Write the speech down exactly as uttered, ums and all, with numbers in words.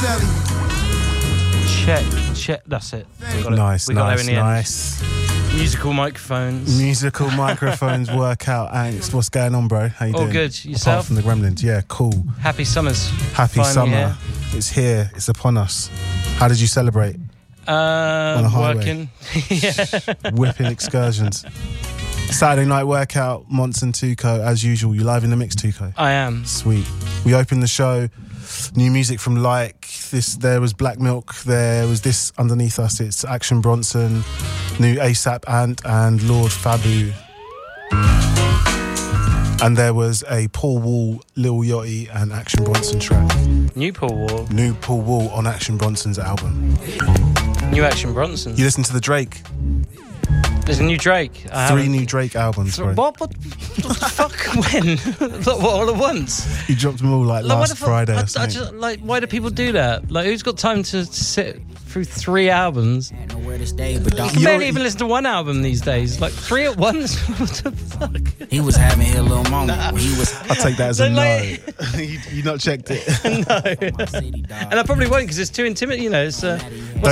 Check, check, that's it. We got Nice, it. We got nice, there in the nice. end. Musical microphones. Musical microphones work out. Angst, what's going on, bro? How you All doing? good. Yourself? Apart from the Gremlins, yeah, cool. Happy summers. Happy Finally summer. here. It's here. It's upon us. How did you celebrate? Uh, On a highway. working. Yeah. Whipping excursions. Saturday night workout, Monson Tuco, as usual. You live in the mix, Tuco? I am. Sweet. We opened the show. New music from Like. This, there was Black Milk. There was this underneath us. It's Action Bronson. New ASAP Ant and Lord Fabu. And there was a Paul Wall, Lil Yachty and Action Bronson track. New Paul Wall. New Paul Wall on Action Bronson's album. New Action Bronson. You listen to the Drake? There's a new Drake. I Three haven't- new Drake albums, bro. What, what, what the fuck? When? What, all at once? He dropped them all like Like, why last the fuck- Friday I, or I something. just, like, why do people do that? Like, who's got time to sit through three albums? You You can barely don't- even listen to one album these days. Like, three at once? What the fuck? He was having his little moment when he was I'll take that as a They're no. like- you, you not checked it. No. And I probably won't because it's too intimidating. You know, it's... Uh,